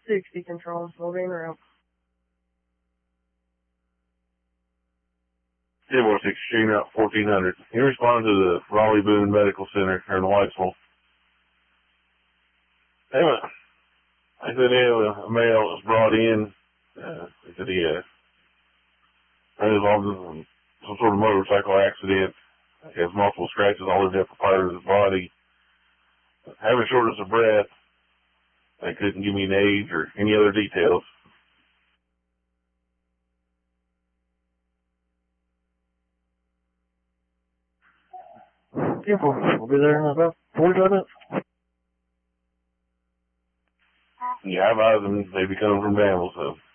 60 control, we'll be en route. Kibble 6, shooting out 1400. He responded to the Raleigh Boone Medical Center here in Whitesville. Anyway, I said a male was brought in. He said he ran involved in some sort of motorcycle accident. He has multiple scratches all over the upper part of his body. Having shortness of breath. They couldn't give me an age or any other details. Yeah, we'll be there in about 45 minutes. Yeah, I advise them they be coming from Danville, so